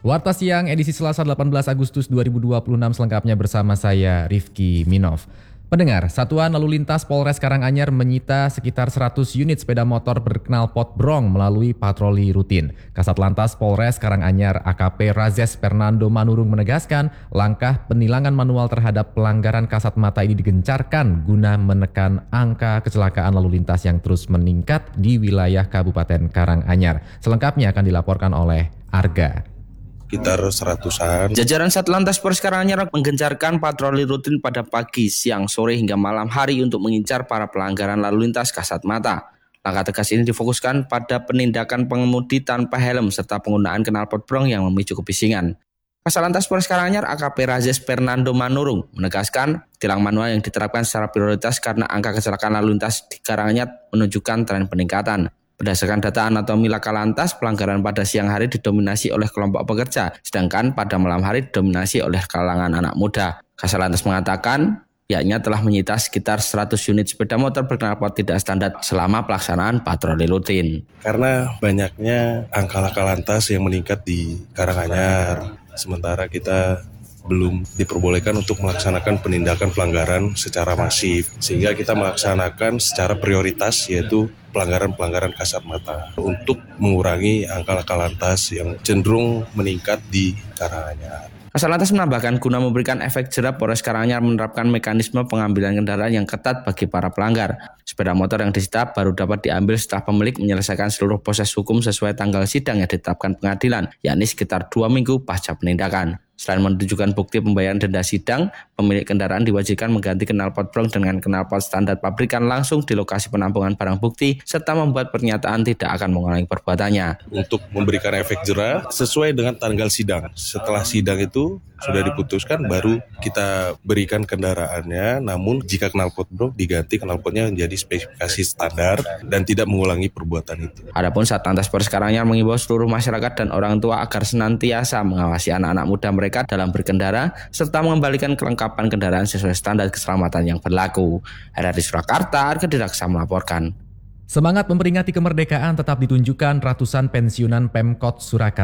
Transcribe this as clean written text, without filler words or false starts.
Warta Siang edisi Selasa 18 Agustus 2026 selengkapnya bersama saya Rifki Minov. Pendengar, Satuan Lalu Lintas Polres Karanganyar menyita sekitar 100 unit sepeda motor berknalpot brong melalui patroli rutin. Kasat Lantas Polres Karanganyar AKP Razes Fernando Manurung menegaskan langkah penilangan manual terhadap pelanggaran kasat mata ini digencarkan guna menekan angka kecelakaan lalu lintas yang terus meningkat di wilayah Kabupaten Karanganyar. Selengkapnya akan dilaporkan oleh Arga. Sekitar 100-an. Jajaran Satlantas Polres Karanganyar menggencarkan patroli rutin pada pagi, siang, sore hingga malam hari untuk mengincar para pelanggaran lalu lintas kasat mata. Langkah tegas ini difokuskan pada penindakan pengemudi tanpa helm serta penggunaan knalpot brong yang memicu kebisingan. Kasat Lantas Polres Karanganyar AKP Razes Fernando Manurung menegaskan tilang manual yang diterapkan secara prioritas karena angka kecelakaan lalu lintas di Karanganyar menunjukkan tren peningkatan. Berdasarkan data anatomi Laka Lantas, pelanggaran pada siang hari didominasi oleh kelompok pekerja, sedangkan pada malam hari didominasi oleh kalangan anak muda. Kasat Lantas mengatakan, pihaknya telah menyita sekitar 100 unit sepeda motor berknalpot tidak standar selama pelaksanaan patroli rutin. Karena banyaknya angka Laka Lantas yang meningkat di Karanganyar, sementara kita belum diperbolehkan untuk melaksanakan penindakan pelanggaran secara masif, sehingga kita melaksanakan secara prioritas yaitu pelanggaran-pelanggaran kasat mata untuk mengurangi angka Laka Lantas yang cenderung meningkat di Karanganyar. Kasat Lantas menambahkan guna memberikan efek jerah, Polres Karanganyar menerapkan mekanisme pengambilan kendaraan yang ketat bagi para pelanggar. Sepeda motor yang disita baru dapat diambil setelah pemilik menyelesaikan seluruh proses hukum sesuai tanggal sidang yang ditetapkan pengadilan, yakni sekitar 2 minggu pasca penindakan. Selain menunjukkan bukti pembayaran denda sidang, pemilik kendaraan diwajibkan mengganti knalpot brong dengan knalpot standar pabrikan langsung di lokasi penampungan barang bukti, serta membuat pernyataan tidak akan mengulangi perbuatannya. Untuk memberikan efek jerah sesuai dengan tanggal sidang. Setelah sidang itu sudah diputuskan, baru kita berikan kendaraannya, namun jika knalpot brong diganti knalpotnya menjadi spesifikasi standar dan tidak mengulangi perbuatan itu. Adapun Satlantas Polres Karanganyar mengimbau seluruh masyarakat dan orang tua agar senantiasa mengawasi anak-anak muda mereka dalam berkendara serta mengembalikan kelengkapan kendaraan sesuai standar keselamatan yang berlaku. RRI Surakarta, Arga Diraksa melaporkan. Semangat memperingati kemerdekaan tetap ditunjukkan ratusan pensiunan Pemkot Surakarta.